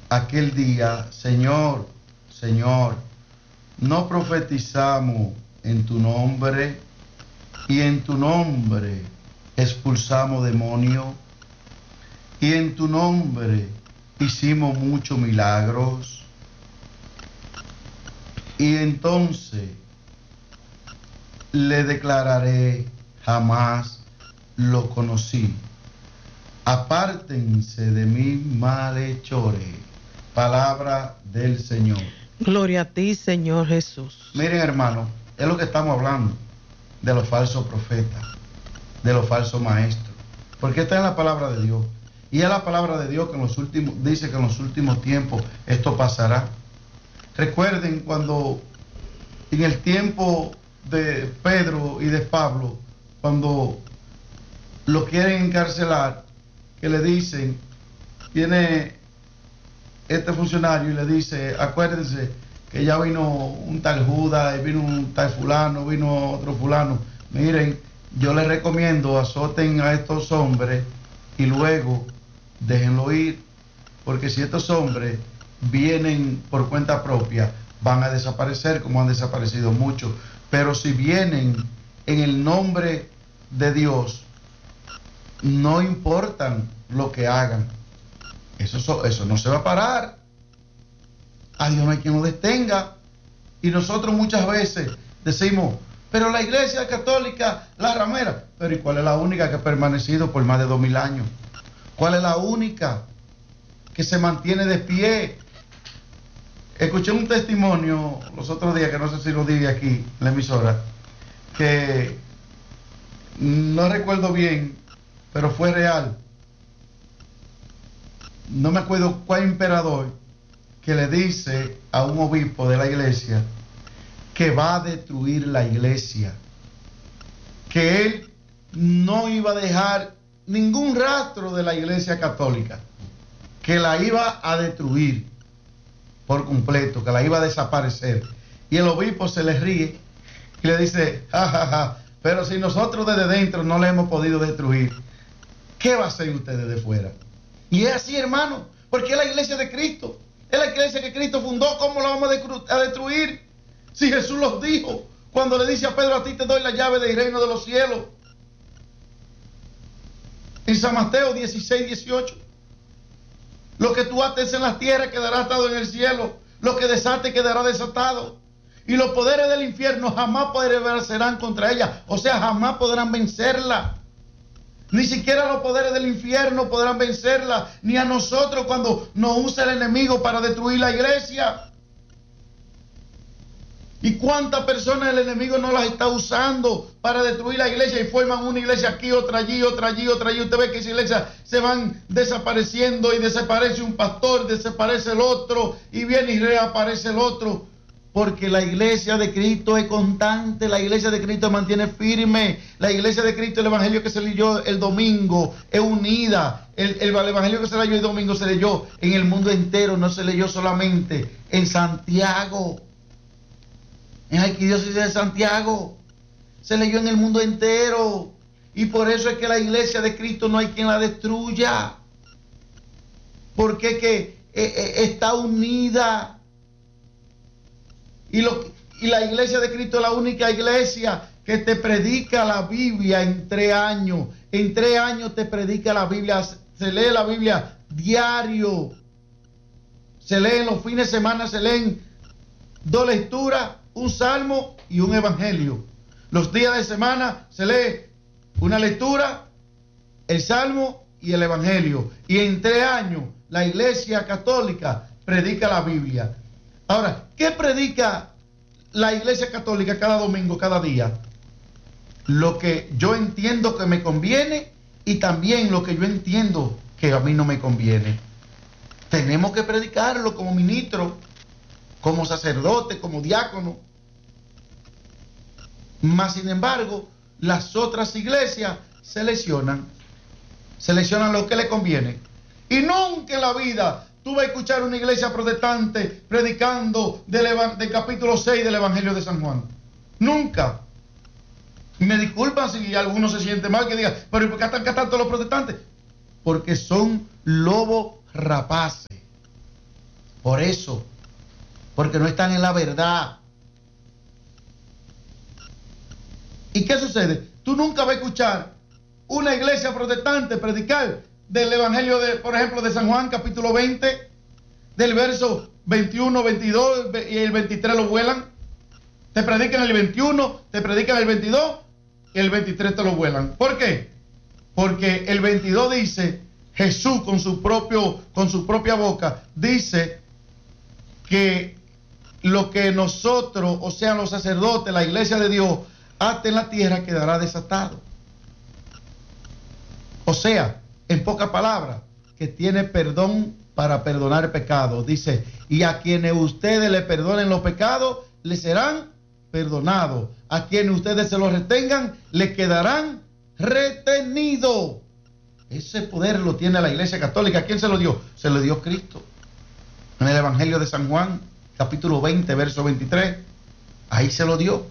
aquel día: Señor, Señor, no profetizamos en tu nombre, y en tu nombre expulsamos demonios, y en tu nombre hicimos muchos milagros. Y entonces le declararé: jamás lo conocí. Apártense de mí, malhechores. Palabra del Señor. Gloria a ti, Señor Jesús. Miren, hermano, es lo que estamos hablando, de los falsos profetas, de los falsos maestros, porque está en la palabra de Dios, y es la palabra de Dios que dice que en los últimos tiempos esto pasará. Recuerden cuando en el tiempo de Pedro y de Pablo, cuando lo quieren encarcelar, que le dicen, viene este funcionario y le dice: acuérdense que ya vino un tal Judas, y vino un tal fulano, vino otro fulano. Miren, yo les recomiendo, azoten a estos hombres y luego déjenlo ir, porque si estos hombres vienen por cuenta propia, van a desaparecer como han desaparecido muchos. Pero si vienen en el nombre de Dios, no importan lo que hagan, eso no se va a parar. A Dios no hay quien lo detenga. Y nosotros muchas veces decimos: pero la Iglesia Católica, la ramera. Pero ¿y cuál es la única que ha permanecido por más de 2000 años? ¿Cuál es la única que se mantiene de pie? Escuché un testimonio los otros días, que no sé si lo dije aquí en la emisora, que no recuerdo bien, pero fue real. No me acuerdo cuál emperador que le dice a un obispo de la iglesia que va a destruir la iglesia, que él no iba a dejar ningún rastro de la iglesia católica, que la iba a destruir por completo, que la iba a desaparecer. Y el obispo se le ríe y le dice: ja, pero si nosotros desde dentro no la hemos podido destruir, ¿qué va a hacer usted desde fuera? Y es así, hermano, porque es la iglesia de Cristo, es la iglesia que Cristo fundó. ¿Cómo la vamos a destruir? Si Jesús los dijo cuando le dice a Pedro: a ti te doy la llave del reino de los cielos, en San Mateo 16:18. Lo que tú ates en la tierra quedará atado en el cielo, lo que desate quedará desatado, y los poderes del infierno jamás prevalecerán contra ella. O sea, jamás podrán vencerla. Ni siquiera los poderes del infierno podrán vencerla, ni a nosotros cuando nos usa el enemigo para destruir la iglesia. ¿Y cuántas personas el enemigo no las está usando para destruir la iglesia? Y forman una iglesia aquí, otra allí, otra allí, otra allí. Usted ve que esa iglesia se van desapareciendo, y desaparece un pastor, desaparece el otro, y viene y reaparece el otro. Porque la iglesia de Cristo es constante, la iglesia de Cristo mantiene firme, la iglesia de Cristo, el evangelio que se leyó el domingo, es unida. El evangelio que se leyó el domingo se leyó en el mundo entero, no se leyó solamente en Santiago, en Arquidiócesis de Santiago, se leyó en el mundo entero. Y por eso es que la iglesia de Cristo no hay quien la destruya, porque que está unida. Y la iglesia de Cristo es la única iglesia que te predica la Biblia en 3 años. En 3 años te predica la Biblia. Se lee la Biblia diario. Se leen los fines de semana, se leen 2 lecturas, un salmo y un evangelio. Los días de semana se lee una lectura, el salmo y el evangelio. Y en 3 años la iglesia católica predica la Biblia. Ahora, ¿qué predica la iglesia católica cada domingo, cada día? Lo que yo entiendo que me conviene, y también lo que yo entiendo que a mí no me conviene. Tenemos que predicarlo como ministro, como sacerdote, como diácono. Mas, sin embargo, las otras iglesias seleccionan lo que le conviene. Y nunca en la vida tú vas a escuchar una iglesia protestante predicando del capítulo 6 del Evangelio de San Juan. Nunca. Y me disculpan si alguno se siente mal, que diga: pero ¿por qué están tanto los protestantes? Porque son lobos rapaces. Por eso, porque no están en la verdad. ¿Y qué sucede? Tú nunca vas a escuchar una iglesia protestante predicar del evangelio de, por ejemplo, de San Juan, capítulo 20, del verso 21, 22 y el 23 lo vuelan. Te predican el 21, te predican el 22 y el 23 te lo vuelan. ¿Por qué? Porque el 22 dice, Jesús con su propia boca, dice que lo que nosotros, o sea, los sacerdotes, la iglesia de Dios, ate en la tierra quedará desatado. O sea, en pocas palabras, que tiene perdón para perdonar el pecado. Dice, y a quienes ustedes le perdonen los pecados, le serán perdonados. A quienes ustedes se los retengan, le quedarán retenidos. Ese poder lo tiene la Iglesia Católica. ¿Quién se lo dio? Se lo dio Cristo. En el Evangelio de San Juan, capítulo 20, verso 23. Ahí se lo dio.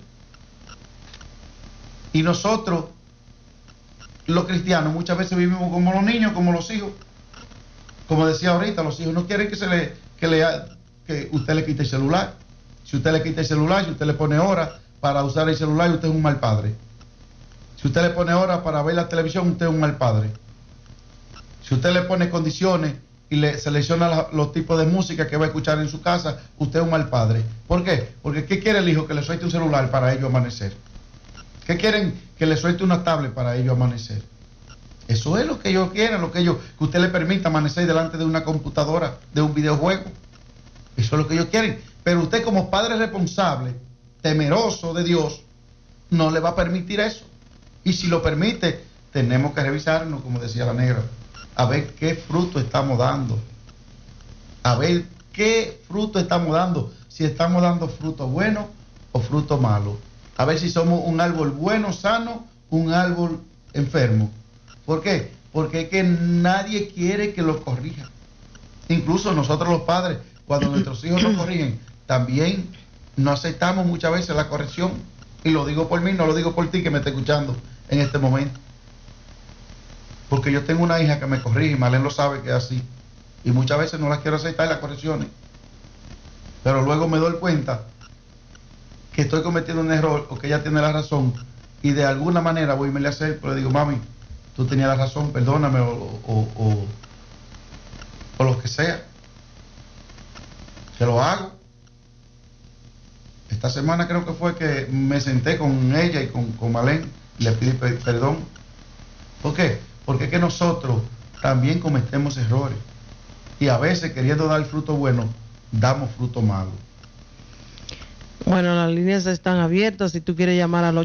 Y nosotros, los cristianos, muchas veces vivimos como los niños, como los hijos. Como decía ahorita, los hijos no quieren que usted le quite el celular. Si usted le quita el celular, si usted le pone horas para usar el celular, usted es un mal padre. Si usted le pone horas para ver la televisión, usted es un mal padre. Si usted le pone condiciones y le selecciona los tipos de música que va a escuchar en su casa, usted es un mal padre. ¿Por qué? Porque ¿qué quiere el hijo? Que le suelte un celular para ellos amanecer. ¿Qué quieren? Que le suelte una tablet para ellos amanecer. Eso es lo que ellos quieren, que usted le permita amanecer delante de una computadora, de un videojuego. Eso es lo que ellos quieren. Pero usted como padre responsable, temeroso de Dios, no le va a permitir eso. Y si lo permite, tenemos que revisarnos, como decía la negra, a ver qué fruto estamos dando. A ver qué fruto estamos dando. Si estamos dando fruto bueno o fruto malo. A ver si somos un árbol bueno, sano, un árbol enfermo. ¿Por qué? Porque es que nadie quiere que lo corrija. Incluso nosotros los padres, cuando nuestros hijos nos corrigen, también no aceptamos muchas veces la corrección. Y lo digo por mí, no lo digo por ti que me está escuchando en este momento. Porque yo tengo una hija que me corrige, y Marlene lo sabe que es así. Y muchas veces no las quiero aceptar las correcciones. Pero luego me doy cuenta que estoy cometiendo un error o que ella tiene la razón. Y de alguna manera voy y me le acerco, le digo, mami, tú tenías la razón, perdóname o lo que sea. Se lo hago. Esta semana creo que fue que me senté con ella y con Marlene y le pedí perdón. ¿Por qué? Porque es que nosotros también cometemos errores. Y a veces queriendo dar fruto bueno, damos fruto malo. Bueno, las líneas están abiertas. Si tú quieres llamar al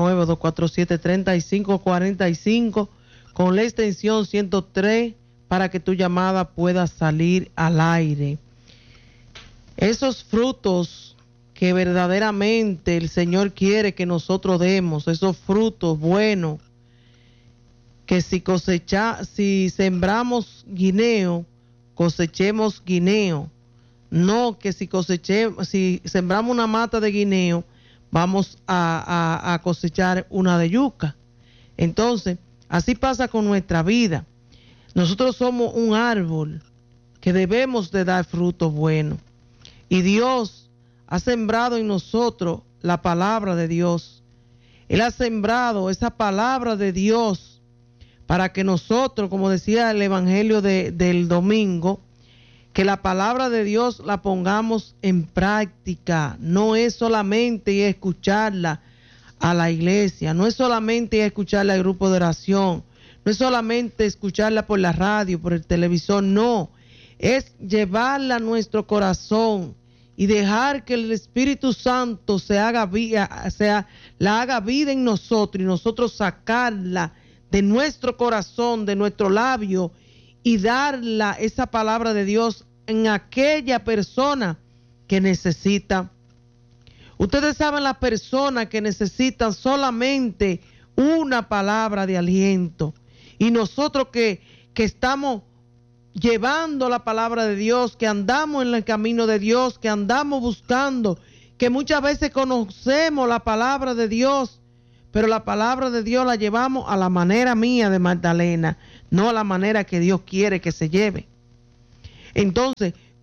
809-247-3545 con la extensión 103 para que tu llamada pueda salir al aire. Esos frutos que verdaderamente el Señor quiere que nosotros demos, esos frutos buenos, que si sembramos guineo, cosechemos guineo. No que si sembramos una mata de guineo, vamos a cosechar una de yuca. Entonces, así pasa con nuestra vida. Nosotros somos un árbol que debemos de dar frutos buenos. Y Dios ha sembrado en nosotros la palabra de Dios. Él ha sembrado esa palabra de Dios para que nosotros, como decía el Evangelio del domingo, que la palabra de Dios la pongamos en práctica. No es solamente escucharla a la iglesia, no es solamente escucharla al grupo de oración, no es solamente escucharla por la radio, por el televisor, no. Es llevarla a nuestro corazón y dejar que el Espíritu Santo la haga vida en nosotros y nosotros sacarla de nuestro corazón, de nuestro labio, y darla esa palabra de Dios en aquella persona que necesita. Ustedes saben, las personas que necesitan solamente una palabra de aliento. Y nosotros que estamos llevando la palabra de Dios, que andamos en el camino de Dios, que andamos buscando, que muchas veces conocemos la palabra de Dios, pero la palabra de Dios la llevamos a la manera mía de Magdalena, no a la manera que Dios quiere que se lleve. Entonces,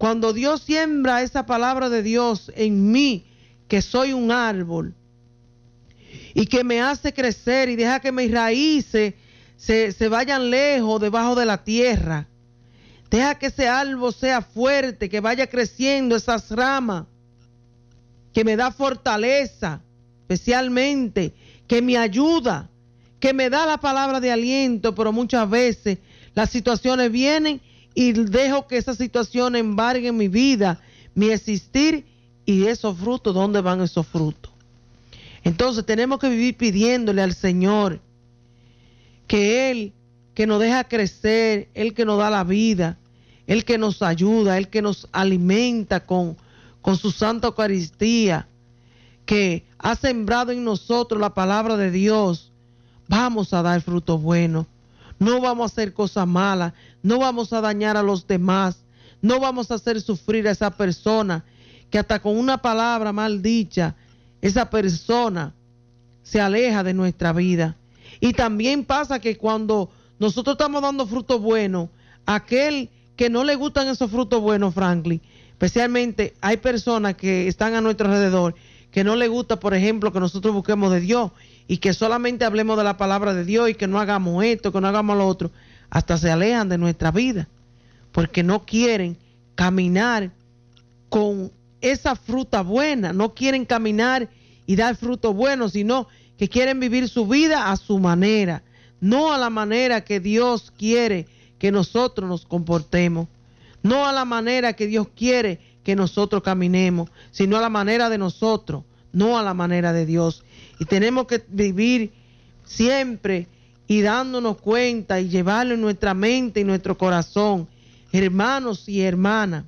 Cuando Dios siembra esa palabra de Dios en mí, que soy un árbol, y que me hace crecer y deja que mis raíces se vayan lejos debajo de la tierra, deja que ese árbol sea fuerte, que vaya creciendo esas ramas, que me da fortaleza, especialmente, que me ayuda, que me da la palabra de aliento, pero muchas veces las situaciones vienen y dejo que esas situaciones embarguen mi vida, mi existir, y esos frutos, ¿dónde van esos frutos? Entonces tenemos que vivir pidiéndole al Señor que Él, que nos deja crecer, Él que nos da la vida, Él que nos ayuda, Él que nos alimenta con su Santa Eucaristía, que ha sembrado en nosotros la palabra de Dios, vamos a dar frutos buenos. No vamos a hacer cosas malas, no vamos a dañar a los demás, no vamos a hacer sufrir a esa persona que hasta con una palabra mal dicha, esa persona se aleja de nuestra vida. Y también pasa que cuando nosotros estamos dando frutos buenos, aquel que no le gustan esos frutos buenos, Franklin, especialmente hay personas que están a nuestro alrededor que no le gusta, por ejemplo, que nosotros busquemos de Dios y que solamente hablemos de la palabra de Dios y que no hagamos esto, que no hagamos lo otro, hasta se alejan de nuestra vida, porque no quieren caminar con esa fruta buena, no quieren caminar y dar frutos buenos, sino que quieren vivir su vida a su manera, no a la manera que Dios quiere que nosotros nos comportemos, no a la manera que Dios quiere que nosotros caminemos, sino a la manera de nosotros, no a la manera de Dios. Y tenemos que vivir siempre y dándonos cuenta y llevarlo en nuestra mente y nuestro corazón, hermanos y hermanas,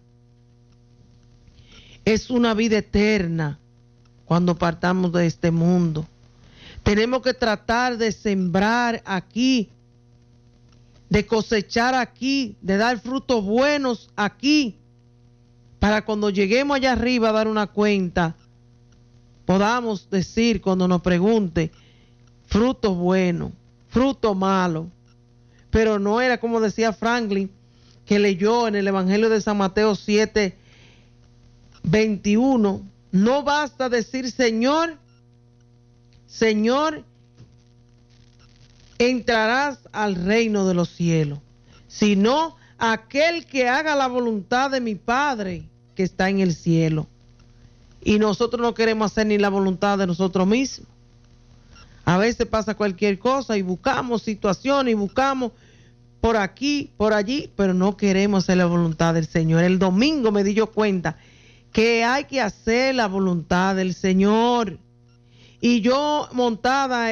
es una vida eterna cuando partamos de este mundo. Tenemos que tratar de sembrar aquí, de cosechar aquí, de dar frutos buenos aquí, para cuando lleguemos allá arriba a dar una cuenta, podamos decir cuando nos pregunte, frutos buenos, frutos malos. Pero no era como decía Franklin, que leyó en el Evangelio de San Mateo 7:21, no basta decir Señor, Señor, entrarás al reino de los cielos, sino aquel que haga la voluntad de mi Padre que está en el cielo. Y nosotros no queremos hacer ni la voluntad de nosotros mismos. A veces pasa cualquier cosa y buscamos situaciones y buscamos por aquí, por allí, pero no queremos hacer la voluntad del Señor. El domingo me di yo cuenta que hay que hacer la voluntad del Señor. Y yo montada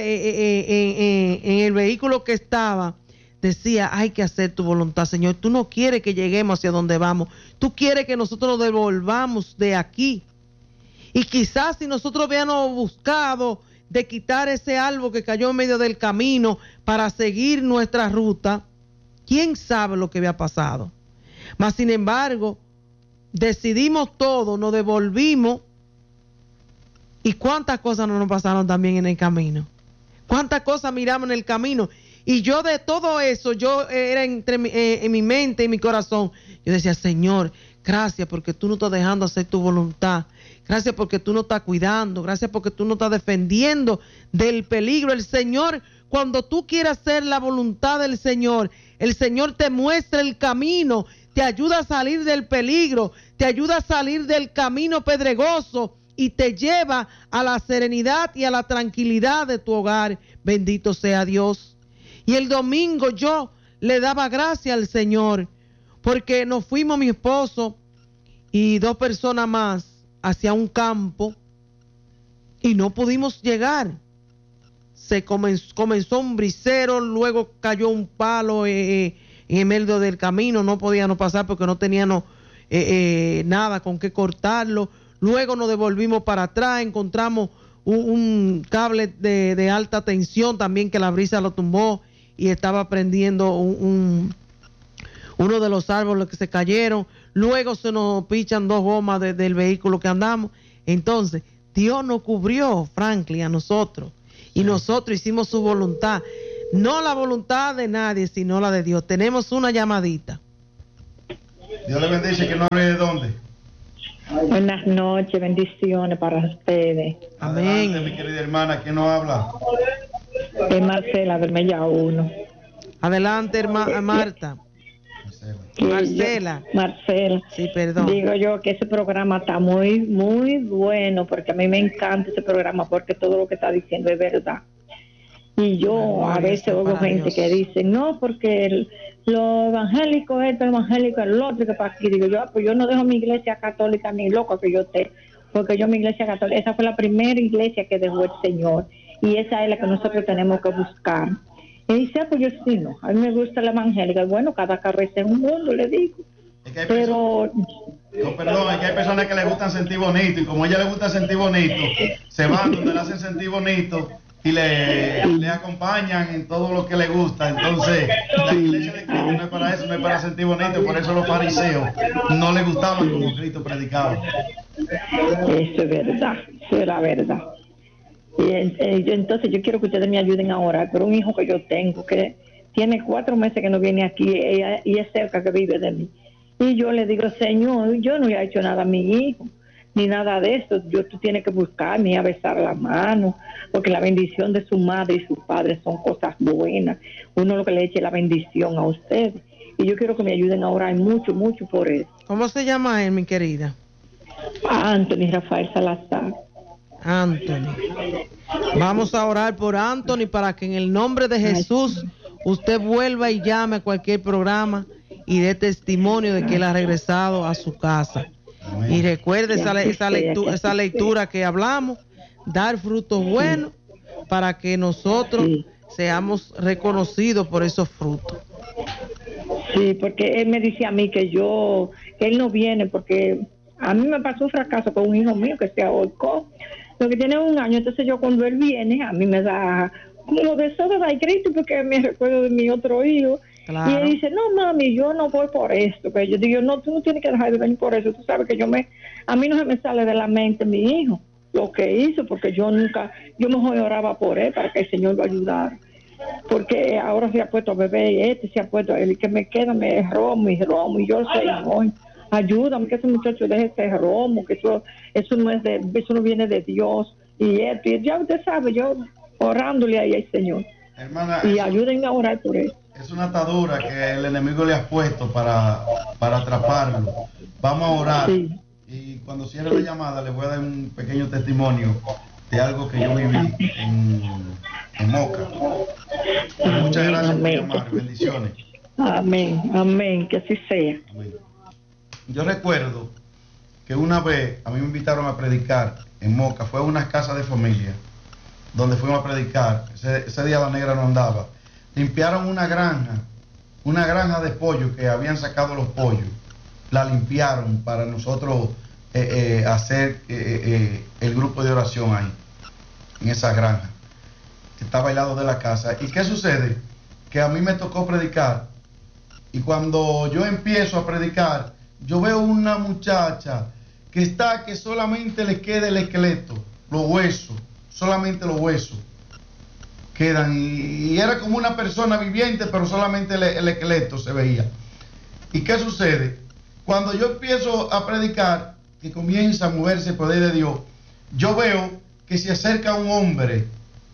en el vehículo que estaba, decía, hay que hacer tu voluntad, Señor. Tú no quieres que lleguemos hacia donde vamos. Tú quieres que nosotros nos devolvamos de aquí. Y quizás si nosotros hubiéramos buscado de quitar ese árbol que cayó en medio del camino para seguir nuestra ruta, quién sabe lo que había pasado. Mas sin embargo, decidimos todo, nos devolvimos. Y cuántas cosas no nos pasaron también en el camino. Cuántas cosas miramos en el camino. Y yo de todo eso, yo era en mi mente y mi corazón, yo decía, Señor, gracias porque tú no estás dejando hacer tu voluntad. Gracias porque tú no estás cuidando. Gracias porque tú no estás defendiendo del peligro. El Señor, cuando tú quieras hacer la voluntad del Señor, el Señor te muestra el camino, te ayuda a salir del peligro, te ayuda a salir del camino pedregoso y te lleva a la serenidad y a la tranquilidad de tu hogar. Bendito sea Dios. Y el domingo yo le daba gracias al Señor porque nos fuimos mi esposo y 2 personas más hacia un campo y no pudimos llegar. Se comenzó un brisero, luego cayó un palo en el medio del camino, no podíamos pasar porque no teníamos nada con qué cortarlo. Luego nos devolvimos para atrás, encontramos un cable de alta tensión también que la brisa lo tumbó y estaba prendiendo uno de los árboles que se cayeron. Luego se nos pichan 2 gomas del vehículo que andamos. Entonces, Dios nos cubrió, Franklin, a nosotros. Y nosotros hicimos su voluntad. No la voluntad de nadie, sino la de Dios. Tenemos una llamadita. Dios le bendice, que no hable de dónde. Buenas noches, bendiciones para ustedes. Adelante, Amén. mi querida hermana, ¿quién nos habla? Es Marcela, Bermella 1. Adelante, Marta. Marcela. Marcela. Sí, perdón. Digo yo que ese programa está muy, muy bueno, porque a mí me encanta ese programa, porque todo lo que está diciendo es verdad. Y yo a veces oigo gente que dice, no, porque lo evangélico esto, lo evangélico el otro, que para aquí. Digo yo, pues yo no dejo mi iglesia católica ni loco que yo esté, porque yo mi iglesia católica, esa fue la primera iglesia que dejó el Señor, y esa es la que nosotros tenemos que buscar. Y dice, pues yo sí, no, a mí me gusta la evangélica. Bueno, cada cabeza es un mundo, le digo. Es que hay Pero... No, perdón, es que hay personas que les gustan sentir bonito, y como a ella le gusta sentir bonito, se van donde le hacen sentir bonito y le acompañan en todo lo que le gusta. Entonces, la iglesia de Cristo no es para eso, no es para sentir bonito. Por eso los fariseos no les gustaban como Cristo predicaba. Eso es verdad, eso es la verdad. Entonces yo quiero que ustedes me ayuden ahora por un hijo que yo tengo que tiene 4 meses que no viene aquí y es cerca que vive de mí. Y yo le digo, Señor, yo no le he hecho nada a mi hijo, ni nada de eso. Tú tienes que buscarme y a besar la mano, porque la bendición de su madre y su padre son cosas buenas. Uno lo que le eche la bendición a ustedes. Y yo quiero que me ayuden a orar mucho, mucho por eso. ¿Cómo se llama él, mi querida? Anthony Rafael Salazar. Anthony. Vamos a orar por Anthony para que en el nombre de Jesús usted vuelva y llame a cualquier programa y dé testimonio de que él ha regresado a su casa. Amén. Y recuerde esa lectura que hablamos, dar frutos buenos para que nosotros seamos reconocidos por esos frutos. Sí, porque él me dice a mí que él no viene porque a mí me pasó un fracaso con un hijo mío que se ahorcó, lo que tiene 1 año. Entonces yo cuando él viene, a mí me da como deseo de dar grito porque me recuerdo de mi otro hijo. Claro. Y él dice, no mami, yo no voy por esto. Pero yo digo, no, tú no tienes que dejar de venir por eso. Tú sabes que a mí no se me sale de la mente mi hijo, lo que hizo, porque yo mejor oraba por él para que el Señor lo ayudara. Porque ahora se ha puesto a beber y se ha puesto, el que me queda me romo, y yo sé, no, ayúdame que ese muchacho deje ese romo, que eso no viene de Dios, y ya usted sabe, yo orándole ahí al Señor. Hermana, y ayúdenme a orar por él. Es una atadura que el enemigo le ha puesto para atraparlo. Vamos a orar. Sí. Y cuando cierre la llamada le voy a dar un pequeño testimonio de algo que yo viví en Moca. Muchas gracias por llamar. Bendiciones. Amén, que así sea. Amén. Yo recuerdo que una vez a mí me invitaron a predicar en Moca. Fue a una casa de familia donde fuimos a predicar. Ese día la negra no andaba. Limpiaron una granja de pollo que habían sacado los pollos. La limpiaron para nosotros hacer el grupo de oración ahí, en esa granja, que estaba al lado de la casa. ¿Y qué sucede? Que a mí me tocó predicar, y cuando yo empiezo a predicar, yo veo una muchacha que solamente le queda el esqueleto, los huesos, solamente los huesos quedan, y era como una persona viviente, pero solamente el esqueleto se veía. ¿Y qué sucede? Cuando yo empiezo a predicar, que comienza a moverse el poder de Dios, yo veo que se acerca un hombre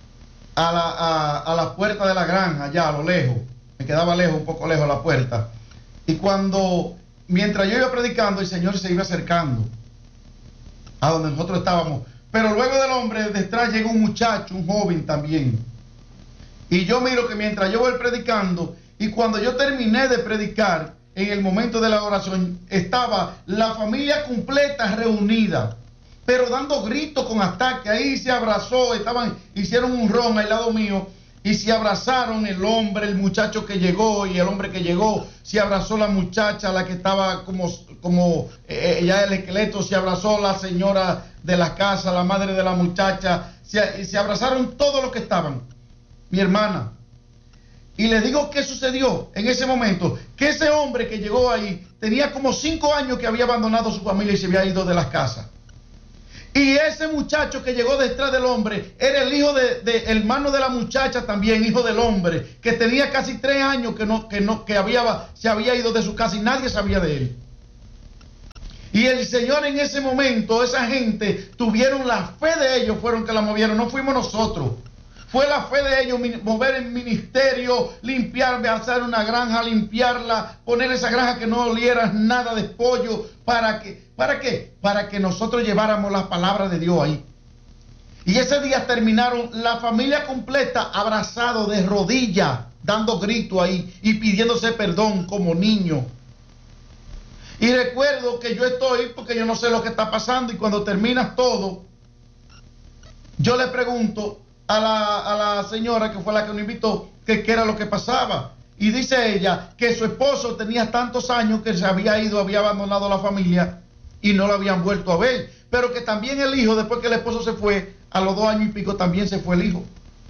a la puerta de la granja, allá a lo lejos. Me quedaba lejos, un poco lejos la puerta. Y mientras yo iba predicando, el Señor se iba acercando a donde nosotros estábamos. Pero luego del hombre, detrás llega un muchacho, un joven también. Y yo miro que mientras yo voy predicando, y cuando yo terminé de predicar, en el momento de la oración, estaba la familia completa reunida, pero dando gritos con ataque. Ahí se abrazó, hicieron un ron al lado mío, y se abrazaron el hombre, el muchacho que llegó, y el hombre que llegó, se abrazó la muchacha, la que estaba como ya el esqueleto, se abrazó la señora de la casa, la madre de la muchacha, se abrazaron todos los que estaban. Mi hermana, y le digo qué sucedió en ese momento, que ese hombre que llegó ahí tenía como 5 años que había abandonado su familia y se había ido de las casas. Y ese muchacho que llegó detrás del hombre era el hijo de hermano de la muchacha también, hijo del hombre, que tenía casi 3 años que se había ido de su casa y nadie sabía de él. Y el Señor en ese momento, esa gente tuvieron la fe de ellos, fueron que la movieron, no fuimos nosotros. Fue la fe de ellos mover el ministerio, limpiar, hacer una granja, limpiarla, poner esa granja que no oliera nada de pollo. ¿Para qué? Para que nosotros lleváramos la palabra de Dios ahí. Y ese día terminaron la familia completa abrazado de rodillas, dando grito ahí y pidiéndose perdón como niños. Y recuerdo que yo estoy, porque yo no sé lo que está pasando, y cuando terminas todo, yo le pregunto a la señora que fue la que nos invitó, que qué era lo que pasaba. Y dice ella que su esposo tenía tantos años que se había ido, había abandonado la familia y no lo habían vuelto a ver. Pero que también el hijo, después que el esposo se fue, a los 2 años y pico también se fue el hijo.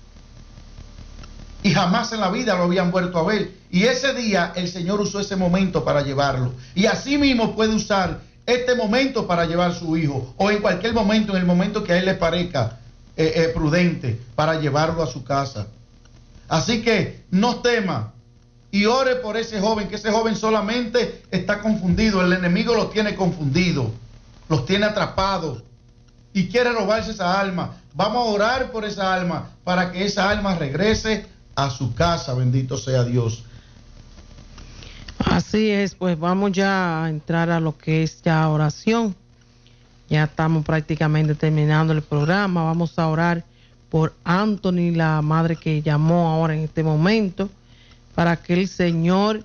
Y jamás en la vida lo habían vuelto a ver. Y ese día el Señor usó ese momento para llevarlo. Y así mismo puede usar este momento para llevar su hijo. O en cualquier momento, en el momento que a él le parezca prudente, para llevarlo a su casa. Así que no tema y ore por ese joven, que ese joven solamente está confundido. El enemigo lo tiene confundido, los tiene atrapados y quiere robarse esa alma. Vamos a orar por esa alma para que esa alma regrese a su casa. Bendito sea Dios. Así es, pues vamos ya a entrar a lo que es ya oración. Ya estamos prácticamente terminando el programa. Vamos a orar por Anthony, la madre que llamó ahora en este momento, para que el Señor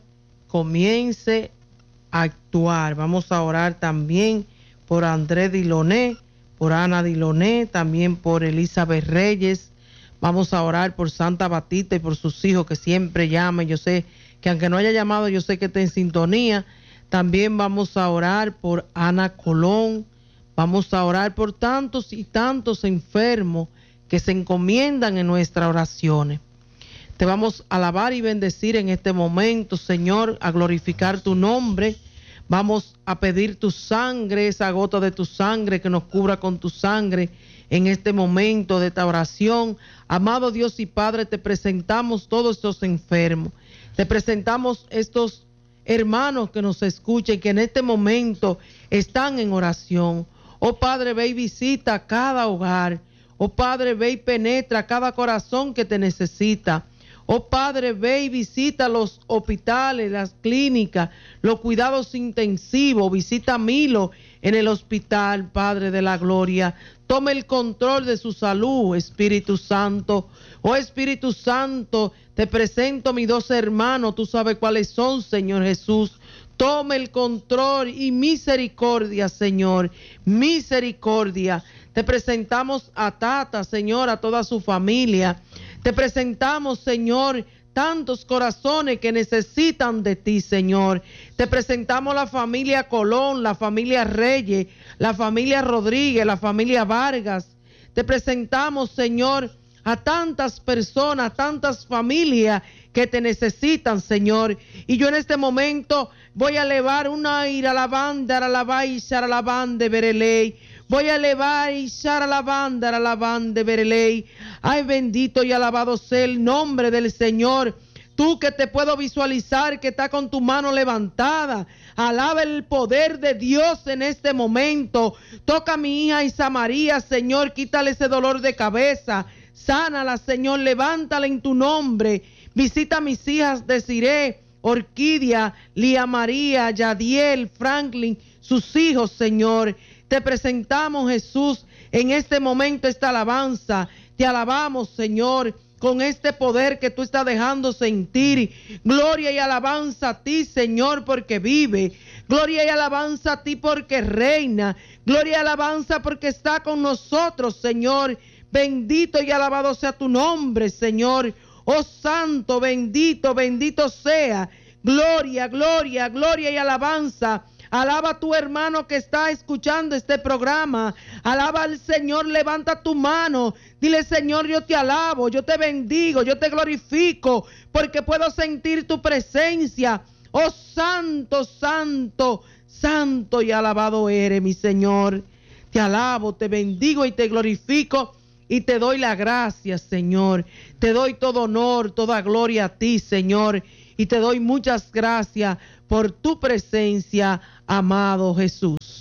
comience a actuar. Vamos a orar también por Andrés Diloné, por Ana Diloné, también por Elizabeth Reyes. Vamos a orar por Santa Batista y por sus hijos que siempre llaman. Yo sé que aunque no haya llamado, yo sé que está en sintonía. También vamos a orar por Ana Colón. Vamos a orar por tantos y tantos enfermos que se encomiendan en nuestras oraciones. Te vamos a alabar y bendecir en este momento, Señor, a glorificar tu nombre. Vamos a pedir tu sangre, esa gota de tu sangre que nos cubra con tu sangre en este momento de esta oración. Amado Dios y Padre, te presentamos todos estos enfermos. Te presentamos estos hermanos que nos escuchen, que en este momento están en oración. Oh Padre, ve y visita cada hogar. Oh Padre, ve y penetra cada corazón que te necesita. Oh Padre, ve y visita los hospitales, las clínicas, los cuidados intensivos. Visita a Milo en el hospital, Padre de la gloria. Toma el control de su salud, Espíritu Santo. Oh Espíritu Santo, te presento a mis 2 hermanos. Tú sabes cuáles son, Señor Jesús. Toma el control y misericordia, Señor, misericordia. Te presentamos a Tata, Señor, a toda su familia. Te presentamos, Señor, tantos corazones que necesitan de ti, Señor. Te presentamos la familia Colón, la familia Reyes, la familia Rodríguez, la familia Vargas. Te presentamos, Señor, a tantas personas, tantas familias que te necesitan, Señor. Y yo en este momento voy a elevar una ira a la banda, a la baixa, a la banda, Bereley. Voy a elevar y echar a la banda, Bereley. Ay, bendito y alabado sea el nombre del Señor. Tú que te puedo visualizar, que está con tu mano levantada. Alaba el poder de Dios en este momento. Toca a mi hija Isa María, Señor. Quítale ese dolor de cabeza. Sánala, Señor. Levántala en tu nombre. Visita a mis hijas Desiree, Orquídea, Lía María, Yadiel, Franklin, sus hijos, Señor. Te presentamos, Jesús, en este momento esta alabanza. Te alabamos, Señor, con este poder que tú estás dejando sentir. Gloria y alabanza a ti, Señor, porque vive. Gloria y alabanza a ti porque reina. Gloria y alabanza porque está con nosotros, Señor. Bendito y alabado sea tu nombre, Señor. Oh Santo, bendito, bendito sea. Gloria, gloria, gloria y alabanza. Alaba a tu hermano que está escuchando este programa. Alaba al Señor, levanta tu mano. Dile, Señor, yo te alabo, yo te bendigo, yo te glorifico, porque puedo sentir tu presencia. Oh Santo, Santo, Santo y alabado eres, mi Señor. Te alabo, te bendigo y te glorifico. Y te doy la gracia, Señor. Te doy todo honor, toda gloria a ti, Señor. Y te doy muchas gracias por tu presencia, amado Jesús.